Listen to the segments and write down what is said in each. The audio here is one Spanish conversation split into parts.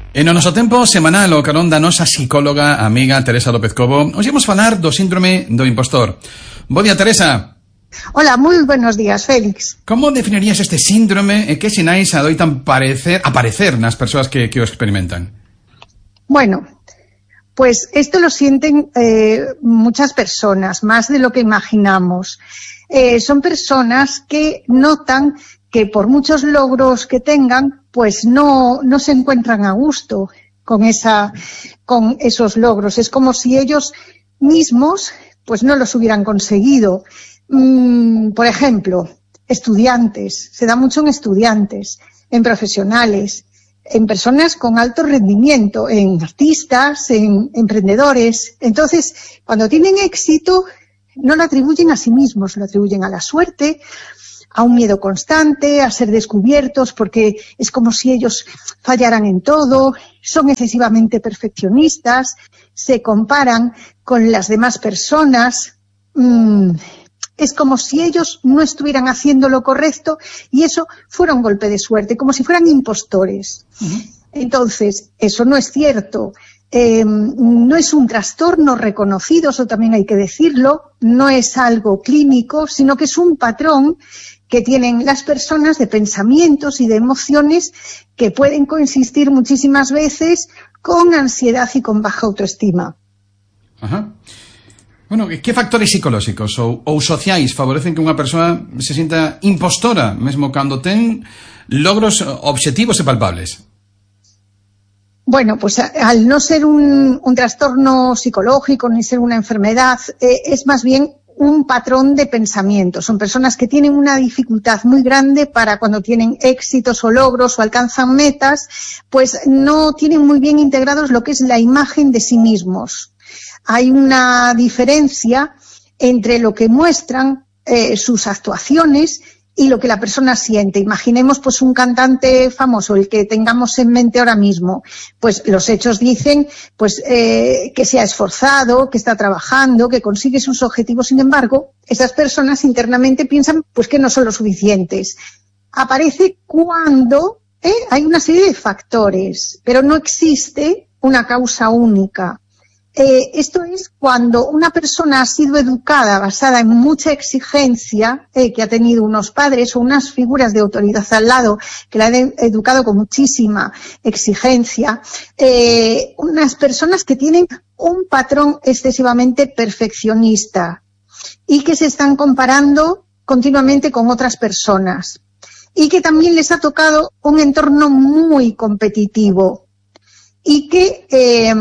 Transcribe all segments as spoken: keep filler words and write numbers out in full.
E no noso tempo semanal o carón da nosa psicóloga amiga Teresa López Cobo, hoxe imos falar do síndrome do impostor. Bo día, Teresa. Hola, moi buenos días, Félix. Como definirías este síndrome e que sinais adoitan parecer, aparecer nas persoas que, que o experimentan? Bueno, pues esto lo sienten eh, muchas personas, más de lo que imaginamos. Eh, son personas que notan que por muchos logros que tengan, pues no, no se encuentran a gusto con esa, con esos logros. Es como si ellos mismos, pues no los hubieran conseguido. Mm, por ejemplo, estudiantes, se da mucho en estudiantes, en profesionales, en personas con alto rendimiento, en artistas, en emprendedores. Entonces, cuando tienen éxito, no lo atribuyen a sí mismos, lo atribuyen a la suerte, a un miedo constante, a ser descubiertos, porque es como si ellos fallaran en todo, son excesivamente perfeccionistas, se comparan con las demás personas, mmm, es como si ellos no estuvieran haciendo lo correcto y eso fuera un golpe de suerte, como si fueran impostores. Uh-huh. Entonces, eso no es cierto. Eh, no es un trastorno reconocido, eso también hay que decirlo, no es algo clínico, sino que es un patrón que tienen las personas de pensamientos y de emociones que pueden coexistir muchísimas veces con ansiedad y con baja autoestima. Ajá. Bueno, que factores psicolóxicos ou, ou sociais favorecen que unha persoa se sinta impostora, mesmo cando ten logros obxectivos e palpables? Bueno, pues al no ser un, un trastorno psicológico ni ser una enfermedad, eh, es más bien un patrón de pensamiento. Son personas que tienen una dificultad muy grande para cuando tienen éxitos o logros o alcanzan metas, pues no tienen muy bien integrados lo que es la imagen de sí mismos. Hay una diferencia entre lo que muestran eh, sus actuaciones y lo que la persona siente. Imaginemos pues un cantante famoso, el que tengamos en mente ahora mismo. Pues los hechos dicen pues eh, que se ha esforzado, que está trabajando, que consigue sus objetivos. Sin embargo, esas personas internamente piensan pues que no son lo suficientes. Aparece cuando eh, hay una serie de factores, pero no existe una causa única. Eh, esto es cuando una persona ha sido educada basada en mucha exigencia, eh, que ha tenido unos padres o unas figuras de autoridad al lado que la han educado con muchísima exigencia, eh, unas personas que tienen un patrón excesivamente perfeccionista y que se están comparando continuamente con otras personas y que también les ha tocado un entorno muy competitivo. Y que eh,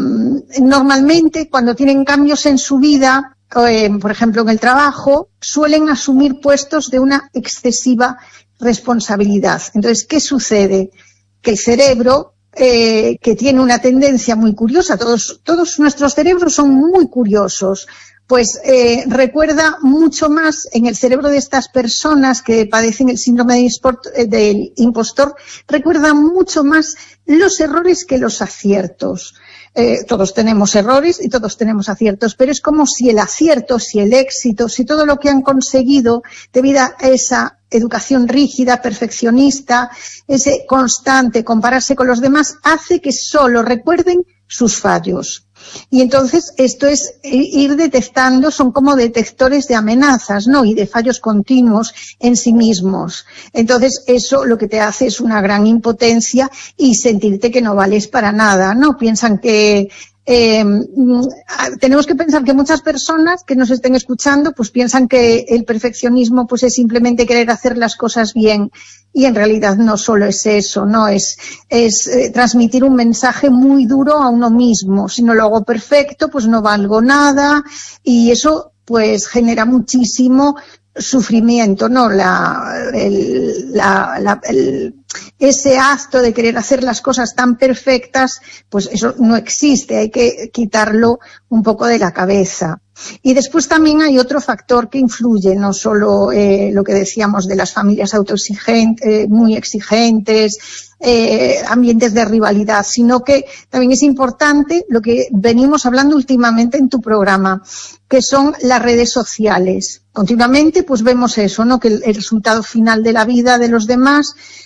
normalmente cuando tienen cambios en su vida, eh, por ejemplo en el trabajo, suelen asumir puestos de una excesiva responsabilidad. Entonces, ¿qué sucede? Que el cerebro, eh, que tiene una tendencia muy curiosa, todos, todos nuestros cerebros son muy curiosos, pues eh, recuerda mucho más en el cerebro de estas personas que padecen el síndrome de import, eh, del impostor, recuerda mucho más los errores que los aciertos. Eh, todos tenemos errores y todos tenemos aciertos, pero es como si el acierto, si el éxito, si todo lo que han conseguido debido a esa educación rígida, perfeccionista, ese constante compararse con los demás, hace que solo recuerden sus fallos. Y entonces esto es ir detectando, son como detectores de amenazas, ¿no? Y de fallos continuos en sí mismos. Entonces eso lo que te hace es una gran impotencia y sentirte que no vales para nada, ¿no? Piensan que Eh, tenemos que pensar que muchas personas que nos estén escuchando pues piensan que el perfeccionismo pues es simplemente querer hacer las cosas bien y en realidad no solo es eso, no es, es eh, transmitir un mensaje muy duro a uno mismo. Si no lo hago perfecto pues no valgo nada y eso pues genera muchísimo sufrimiento, ¿no? La, el, la, la, el, ese acto de querer hacer las cosas tan perfectas, pues eso no existe, hay que quitarlo un poco de la cabeza. Y después también hay otro factor que influye, no solo eh, lo que decíamos de las familias autoexigentes, eh, muy exigentes, eh, ambientes de rivalidad, sino que también es importante lo que venimos hablando últimamente en tu programa, que son las redes sociales. Continuamente pues vemos eso, ¿no? Que el, el resultado final de la vida de los demás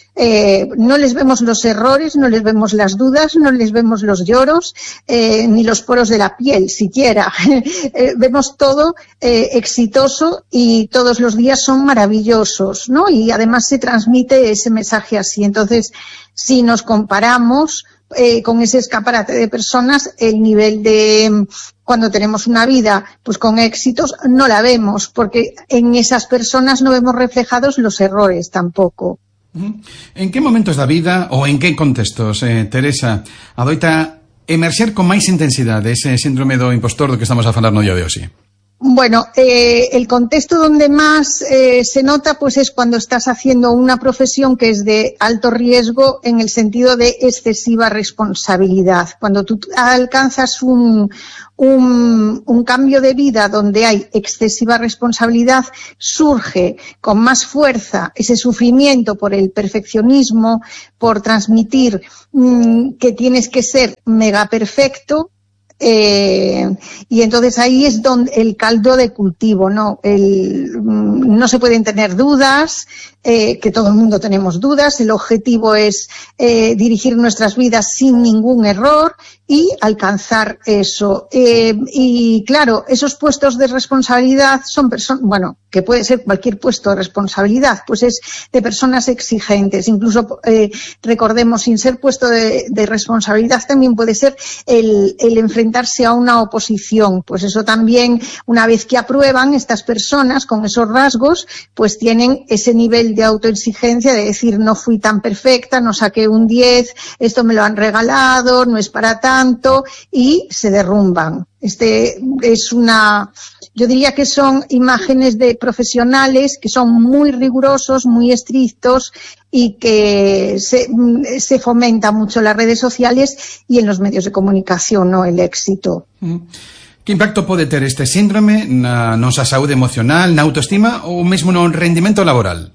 Eh, no les vemos los errores, no les vemos las dudas, no les vemos los lloros, eh, ni los poros de la piel siquiera. eh, vemos todo eh, exitoso y todos los días son maravillosos, ¿no? Y además se transmite ese mensaje así. Entonces, si nos comparamos eh, con ese escaparate de personas, el nivel de cuando tenemos una vida pues con éxitos no la vemos, porque en esas personas no vemos reflejados los errores tampoco. En que momentos da vida ou en que contextos, eh, Teresa, adoita emerxer con máis intensidade ese síndrome do impostor do que estamos a falar no día de hoxe? Bueno, eh, el contexto donde más eh, se nota pues es cuando estás haciendo una profesión que es de alto riesgo en el sentido de excesiva responsabilidad. Cuando tú alcanzas un, un, un cambio de vida donde hay excesiva responsabilidad, surge con más fuerza ese sufrimiento por el perfeccionismo, por transmitir mmm, que tienes que ser mega perfecto. Eh, y entonces ahí es donde el caldo de cultivo, ¿no? El, no se pueden tener dudas, eh, que todo el mundo tenemos dudas, el objetivo es eh, dirigir nuestras vidas sin ningún error y alcanzar eso. Eh, y claro, esos puestos de responsabilidad son personas, bueno, que puede ser cualquier puesto de responsabilidad, pues es de personas exigentes. Incluso eh, recordemos, sin ser puesto de, de responsabilidad también puede ser el, el enfrentarse a una oposición. Pues eso también, una vez que aprueban, estas personas con esos rasgos, pues tienen ese nivel de autoexigencia de decir no fui tan perfecta, no saqué un diez, esto me lo han regalado, no es para tanto, y se derrumban. Este es una, yo diría que son imágenes de profesionales que son muy rigurosos, muy estrictos y que se, se fomenta mucho en las redes sociales y en los medios de comunicación, ¿no? El éxito. Que impacto pode ter este síndrome na nosa saúde emocional, na autoestima ou mesmo no rendimento laboral?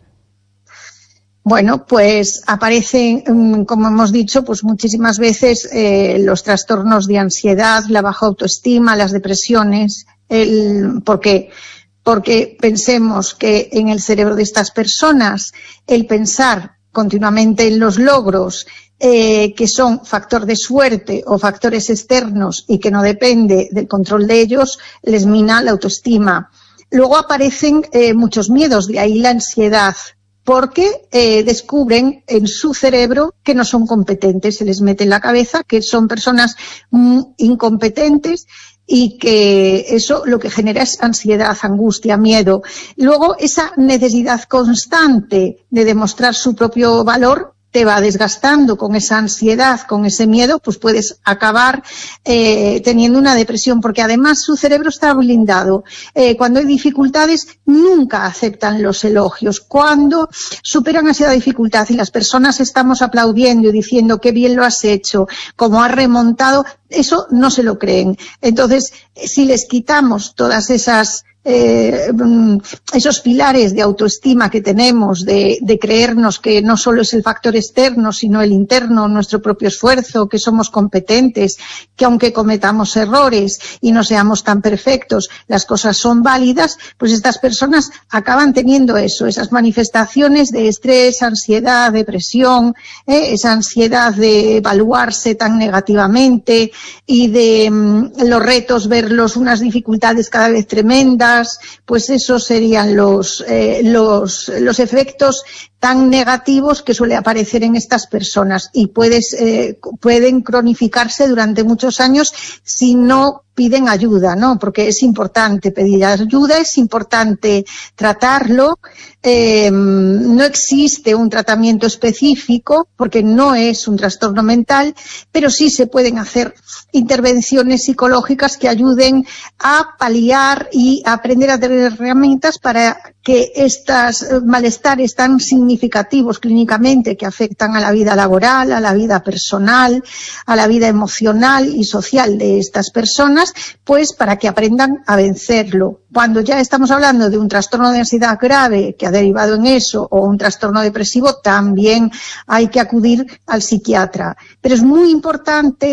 Bueno, pues aparecen, como hemos dicho, pues muchísimas veces eh, los trastornos de ansiedad, la baja autoestima, las depresiones. El, ¿por qué? Porque pensemos que en el cerebro de estas personas el pensar continuamente en los logros, eh, que son factor de suerte o factores externos y que no depende del control de ellos, les mina la autoestima. Luego aparecen eh, muchos miedos, de ahí la ansiedad, porque eh, descubren en su cerebro que no son competentes, se les mete en la cabeza que son personas mm, incompetentes y que eso lo que genera es ansiedad, angustia, miedo. Luego esa necesidad constante de demostrar su propio valor te va desgastando con esa ansiedad, con ese miedo, pues puedes acabar eh, teniendo una depresión, porque además su cerebro está blindado. Eh, cuando hay dificultades, nunca aceptan los elogios. Cuando superan esa dificultad y las personas estamos aplaudiendo y diciendo qué bien lo has hecho, cómo has remontado, eso no se lo creen. Entonces, si les quitamos todas esas Eh, esos pilares de autoestima que tenemos, de, de creernos que no solo es el factor externo, sino el interno, nuestro propio esfuerzo, que somos competentes, que aunque cometamos errores y no seamos tan perfectos, las cosas son válidas, pues estas personas acaban teniendo eso, esas manifestaciones de estrés, ansiedad, depresión, eh, esa ansiedad de evaluarse tan negativamente y de mm, los retos, verlos, unas dificultades cada vez tremendas. Pues esos serían los, eh, los, los efectos tan negativos que suele aparecer en estas personas y puedes, eh, pueden cronificarse durante muchos años si no piden ayuda, ¿no? Porque es importante pedir ayuda, es importante tratarlo. Eh, no existe un tratamiento específico porque no es un trastorno mental, pero sí se pueden hacer intervenciones psicológicas que ayuden a paliar y a aprender a tener herramientas para que estos malestares tan significativos clínicamente que afectan a la vida laboral, a la vida personal, a la vida emocional y social de estas personas, pues para que aprendan a vencerlo. Cuando ya estamos hablando de un trastorno de ansiedad grave que ha derivado en eso o un trastorno depresivo, también hay que acudir al psiquiatra. Pero es muy importante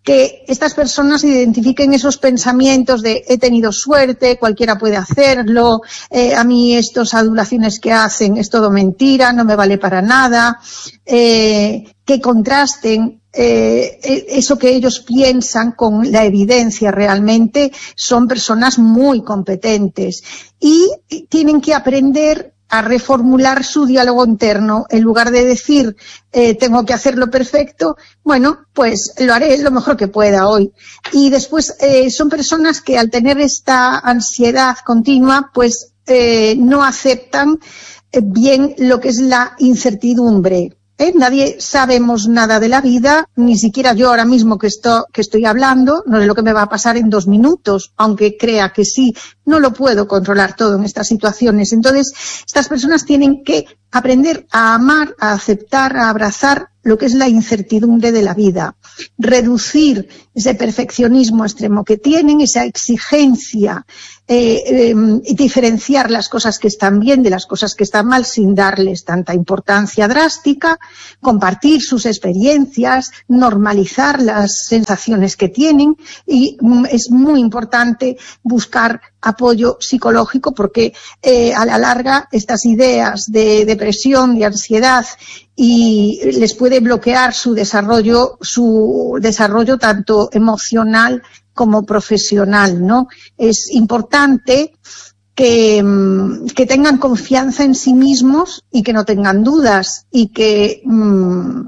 que estas personas identifiquen esos pensamientos de he tenido suerte, cualquiera puede hacerlo, eh, a mí estas adulaciones que hacen es todo mentira, no me vale para nada, eh, que contrasten eh, eso que ellos piensan con la evidencia. Realmente son personas muy competentes y tienen que aprender a reformular su diálogo interno. En lugar de decir, eh, tengo que hacerlo perfecto, bueno, pues lo haré lo mejor que pueda hoy. Y después eh, son personas que al tener esta ansiedad continua, pues eh, no aceptan bien lo que es la incertidumbre. ¿Eh? Nadie sabemos nada de la vida, ni siquiera yo ahora mismo que, esto, que estoy hablando, no sé lo que me va a pasar en dos minutos, aunque crea que sí, no lo puedo controlar todo en estas situaciones. Entonces, estas personas tienen que aprender a amar, a aceptar, a abrazar lo que es la incertidumbre de la vida, reducir ese perfeccionismo extremo que tienen, esa exigencia, eh, eh, diferenciar las cosas que están bien de las cosas que están mal sin darles tanta importancia drástica, compartir sus experiencias, normalizar las sensaciones que tienen y mm, es muy importante buscar apoyo psicológico porque eh, a la larga estas ideas de depresión, de ansiedad y les puede bloquear su desarrollo, su desarrollo tanto emocional como profesional, ¿no? Es importante que, que tengan confianza en sí mismos y que no tengan dudas y que mmm,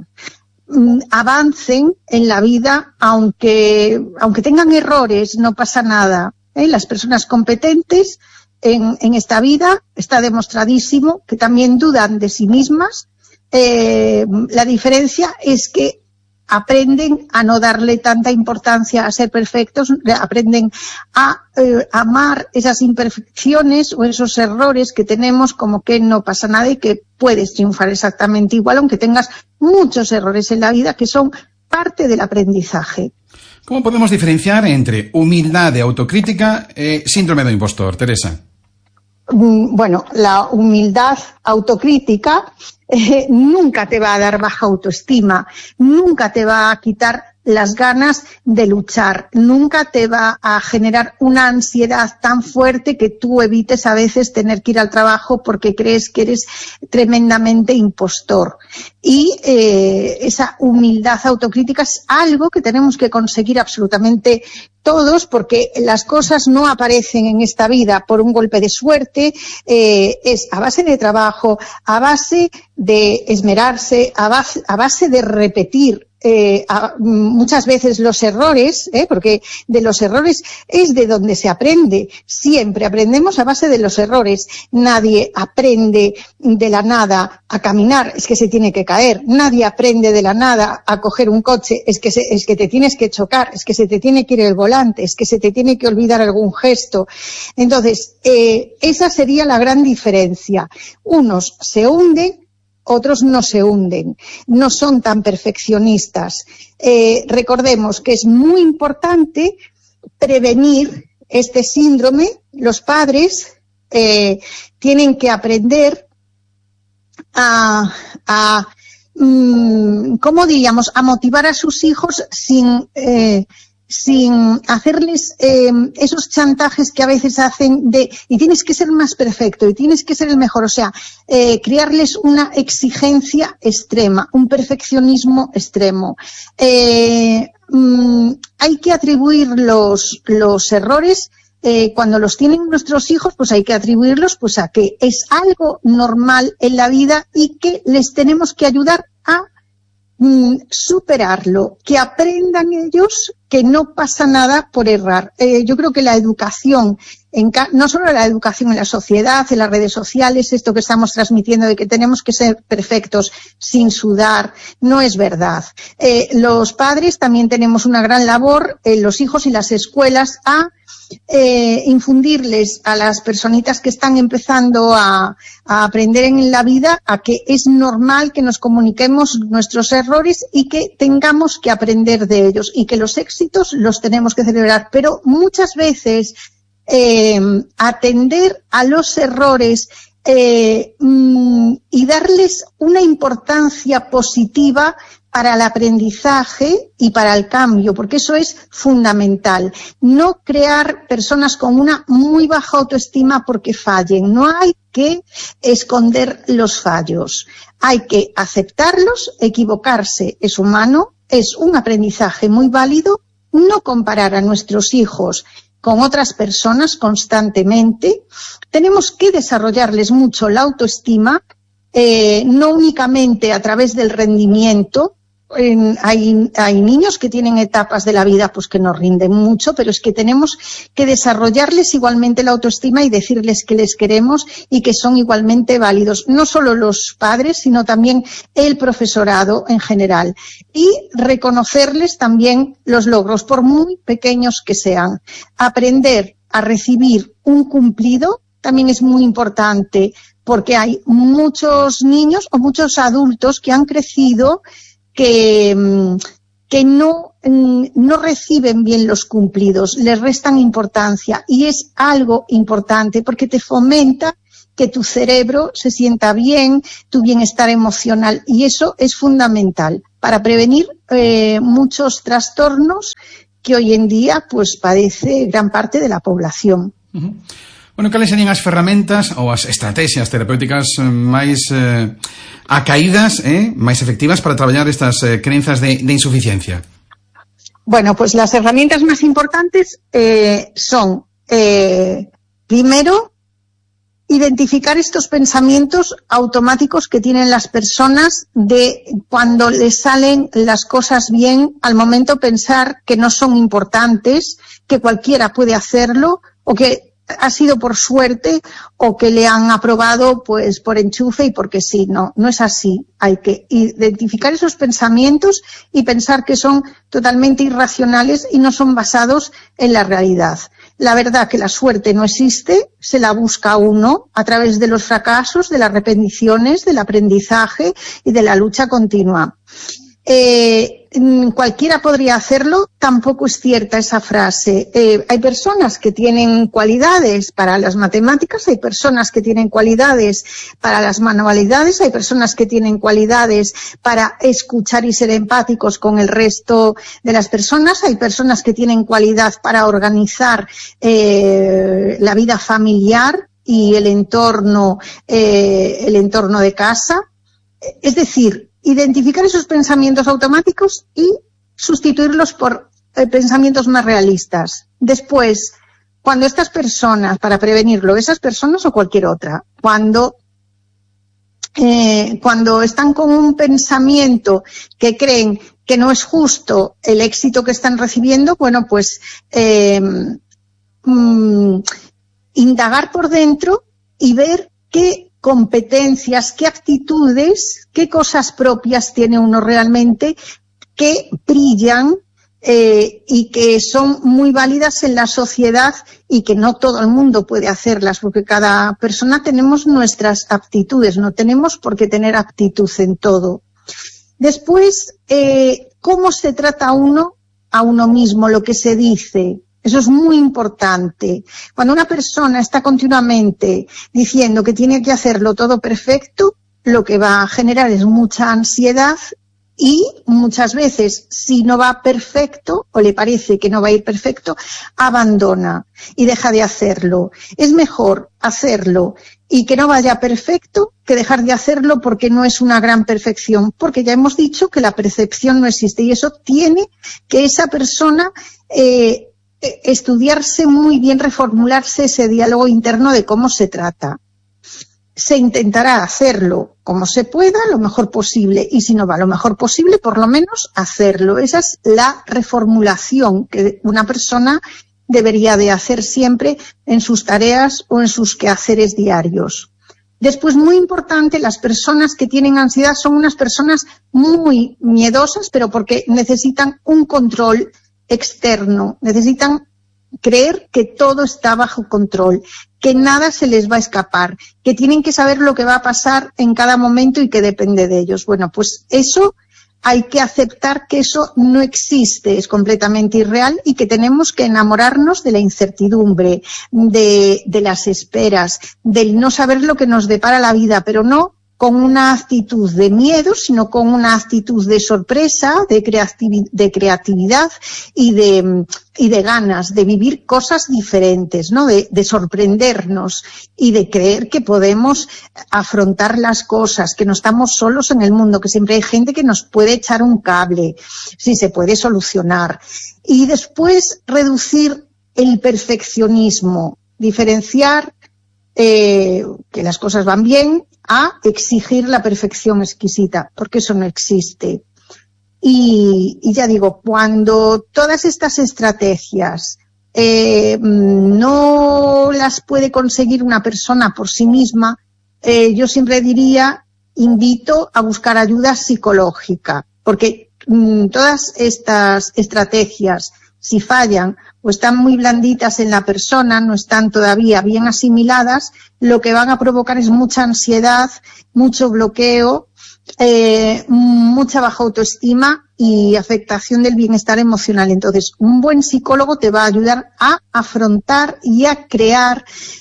avancen en la vida aunque, aunque tengan errores, no pasa nada. ¿Eh? Las personas competentes en, en esta vida está demostradísimo que también dudan de sí mismas. Eh, la diferencia es que aprenden a no darle tanta importancia a ser perfectos, aprenden a eh, amar esas imperfecciones o esos errores que tenemos como que no pasa nada y que puedes triunfar exactamente igual aunque tengas muchos errores en la vida que son parte del aprendizaje. ¿Cómo podemos diferenciar entre humildad de autocrítica y síndrome de impostor, Teresa? Bueno, la humildad autocrítica eh, nunca te va a dar baja autoestima, nunca te va a quitar las ganas de luchar, nunca te va a generar una ansiedad tan fuerte que tú evites a veces tener que ir al trabajo porque crees que eres tremendamente impostor. Y eh, esa humildad autocrítica es algo que tenemos que conseguir absolutamente todos, porque las cosas no aparecen en esta vida por un golpe de suerte, eh, es a base de trabajo, a base de esmerarse, a base, a base de repetir eh, a, muchas veces los errores, eh, porque de los errores es de donde se aprende. Siempre aprendemos a base de los errores. Nadie aprende de la nada a caminar, es que se tiene que caer. Nadie aprende de la nada a coger un coche, es que, se, es que te tienes que chocar, es que se te tiene que ir el volante, es que se te tiene que olvidar algún gesto. Entonces, eh, esa sería la gran diferencia. Unos se hunden, otros no se hunden, no son tan perfeccionistas. Eh, recordemos que es muy importante prevenir este síndrome. Los padres eh, tienen que aprender a, a mmm, ¿cómo diríamos?, a motivar a sus hijos sin... Eh, sin hacerles eh, esos chantajes que a veces hacen de y tienes que ser más perfecto y tienes que ser el mejor, o sea, eh, crearles una exigencia extrema, un perfeccionismo extremo. Eh, mm, hay que atribuir los, los errores eh, cuando los tienen nuestros hijos, pues hay que atribuirlos pues a que es algo normal en la vida y que les tenemos que ayudar a superarlo, que aprendan ellos que no pasa nada por errar. Eh, yo creo que la educación, en ca no solo la educación en la sociedad, en las redes sociales, esto que estamos transmitiendo de que tenemos que ser perfectos sin sudar, no es verdad. Eh, los padres también tenemos una gran labor en los hijos y las escuelas a eh, infundirles a las personitas que están empezando a, a aprender en la vida a que es normal que nos comuniquemos nuestros errores y que tengamos que aprender de ellos y que los éxitos los tenemos que celebrar. Pero muchas veces eh, atender a los errores eh, mm, y darles una importancia positiva para el aprendizaje y para el cambio, porque eso es fundamental. No crear personas con una muy baja autoestima porque fallen. No hay que esconder los fallos. Hay que aceptarlos, equivocarse es humano, es un aprendizaje muy válido, no comparar a nuestros hijos con otras personas constantemente. Tenemos que desarrollarles mucho la autoestima, eh, no únicamente a través del rendimiento. En, hay, hay niños que tienen etapas de la vida pues que no rinden mucho, pero es que tenemos que desarrollarles igualmente la autoestima y decirles que les queremos y que son igualmente válidos, no solo los padres, sino también el profesorado en general, y reconocerles también los logros, por muy pequeños que sean. Aprender a recibir un cumplido también es muy importante, porque hay muchos niños o muchos adultos que han crecido que, que no, no reciben bien los cumplidos, les restan importancia, y es algo importante porque te fomenta que tu cerebro se sienta bien, tu bienestar emocional, y eso es fundamental para prevenir eh, muchos trastornos que hoy en día pues padece gran parte de la población. Uh-huh. Bueno, cales serían as ferramentas ou as estrategias terapéuticas máis eh, acaídas, eh, máis efectivas para traballar estas eh, crenzas de, de insuficiencia? Bueno, pues las herramientas más importantes eh, son, eh, primero, identificar estos pensamientos automáticos que tienen las personas de cuando les salen las cosas bien, al momento pensar que no son importantes, que cualquiera puede hacerlo o que ha sido por suerte o que le han aprobado pues por enchufe y porque sí. No, no es así. Hay que identificar esos pensamientos y pensar que son totalmente irracionales y no son basados en la realidad. La verdad que la suerte no existe, se la busca uno a través de los fracasos, de las repeticiones, del aprendizaje y de la lucha continua. Eh, cualquiera podría hacerlo, tampoco es cierta esa frase. Eh, hay personas que tienen cualidades para las matemáticas, hay personas que tienen cualidades para las manualidades, hay personas que tienen cualidades para escuchar y ser empáticos con el resto de las personas, hay personas que tienen cualidad para organizar eh, la vida familiar y el entorno, eh, el entorno de casa. Es decir, identificar esos pensamientos automáticos y sustituirlos por eh, pensamientos más realistas. Después, cuando estas personas, para prevenirlo, esas personas o cualquier otra, cuando, eh, cuando están con un pensamiento que creen que no es justo el éxito que están recibiendo, bueno, pues eh, mm, indagar por dentro y ver qué competencias, qué actitudes, qué cosas propias tiene uno realmente que brillan eh, y que son muy válidas en la sociedad y que no todo el mundo puede hacerlas, porque cada persona tenemos nuestras aptitudes, no tenemos por qué tener aptitud en todo. Después, eh, ¿cómo se trata uno a uno mismo, lo que se dice? Eso es muy importante. Cuando una persona está continuamente diciendo que tiene que hacerlo todo perfecto, lo que va a generar es mucha ansiedad y muchas veces, si no va perfecto o le parece que no va a ir perfecto, abandona y deja de hacerlo. Es mejor hacerlo y que no vaya perfecto que dejar de hacerlo porque no es una gran perfección, porque ya hemos dicho que la percepción no existe y eso tiene que esa persona eh, estudiarse muy bien, reformularse ese diálogo interno de cómo se trata. Se intentará hacerlo como se pueda, lo mejor posible, y si no va lo mejor posible, por lo menos hacerlo. Esa es la reformulación que una persona debería de hacer siempre en sus tareas o en sus quehaceres diarios. Después, muy importante, las personas que tienen ansiedad son unas personas muy miedosas, pero porque necesitan un control externo, necesitan creer que todo está bajo control, que nada se les va a escapar, que tienen que saber lo que va a pasar en cada momento y que depende de ellos. Bueno, pues eso hay que aceptar que eso no existe, es completamente irreal y que tenemos que enamorarnos de la incertidumbre, de, de las esperas, del no saber lo que nos depara la vida, pero no con una actitud de miedo, sino con una actitud de sorpresa, de, creativi- de creatividad y de, y de ganas de vivir cosas diferentes, ¿no? De, de sorprendernos y de creer que podemos afrontar las cosas, que no estamos solos en el mundo, que siempre hay gente que nos puede echar un cable, si se puede solucionar. Y después reducir el perfeccionismo, diferenciar eh, que las cosas van bien a exigir la perfección exquisita, porque eso no existe. Y, y ya digo, cuando todas estas estrategias eh, no las puede conseguir una persona por sí misma, eh, yo siempre diría, invito a buscar ayuda psicológica, porque mm, todas estas estrategias, si fallan o están muy blanditas en la persona, no están todavía bien asimiladas, lo que van a provocar es mucha ansiedad, mucho bloqueo, eh, mucha baja autoestima y afectación del bienestar emocional. Entonces, un buen psicólogo te va a ayudar a afrontar y a crear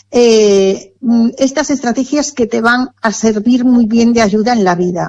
eh, estas estrategias que te van a servir muy bien de ayuda en la vida.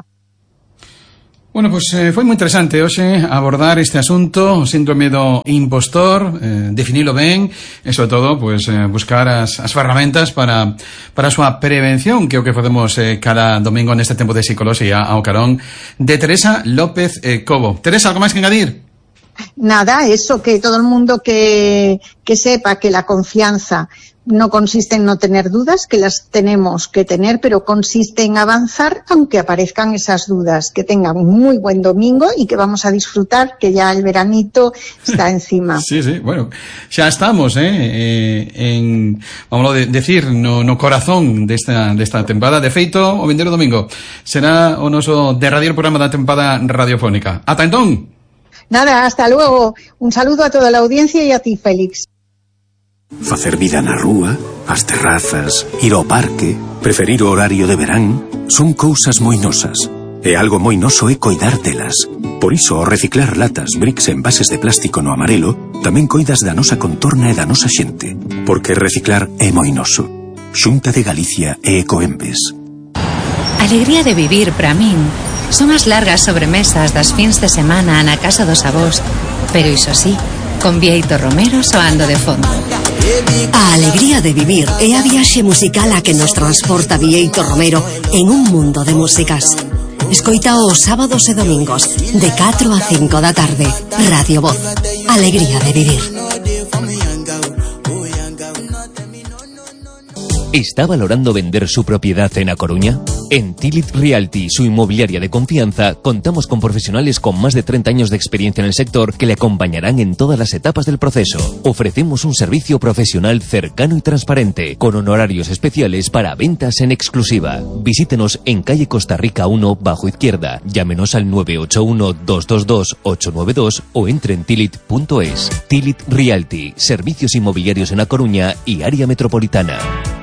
Bueno, pues eh, foi moi interesante hoxe abordar este asunto, o síndrome do impostor, eh, definilo ben e, sobre todo, pues, eh, buscar as, as ferramentas para, para a súa prevención, que é o que facemos eh, cada domingo neste tempo de psicología ao carón de Teresa López eh, Cobo. Teresa, algo máis que engadir? Nada, eso, que todo el mundo que, que sepa que la confianza no consiste en no tener dudas, que las tenemos que tener, pero consiste en avanzar aunque aparezcan esas dudas. Que tengan un muy buen domingo y que vamos a disfrutar, que ya el veranito está encima. Sí, sí, bueno, xa estamos, eh, eh en, vamos a decir, no, no corazón desta, desta tempada. De feito, o vindeiro domingo será o noso derradeiro programa da tempada radiofónica. Ata entón. Nada, hasta luego. Un saludo a toda la audiencia y a ti, Félix. Facer vida na rúa, as terrazas, ir ao parque, preferir o horario de verán, son cousas moi nosas. E algo moi noso é coidar delas. Por iso, ao reciclar latas, bricks e envases de plástico no amarelo, tamén coidas da nosa contorna e da nosa xente. Porque reciclar é moi noso. Xunta de Galicia e Ecoembes. Alegría de vivir, para min, son as largas sobremesas das fins de semana na casa dos avós, pero iso sí, con Bieito Romero soando de fondo. A alegría de vivir é a viaxe musical a que nos transporta Bieito Romero en un mundo de músicas. Escoita os sábados e domingos de catro a cinco da tarde. Radio Voz. Alegría de vivir. ¿Está valorando vender su propiedad en A Coruña? En Tilit Realty, su inmobiliaria de confianza, contamos con profesionales con más de treinta años de experiencia en el sector que le acompañarán en todas las etapas del proceso. Ofrecemos un servicio profesional cercano y transparente, con honorarios especiales para ventas en exclusiva. Visítenos en calle Costa Rica uno, bajo izquierda. Llámenos al nueve ocho uno, dos dos dos, ocho nueve dos o entre en tilit punto es. Tilit Realty, servicios inmobiliarios en A Coruña y área metropolitana.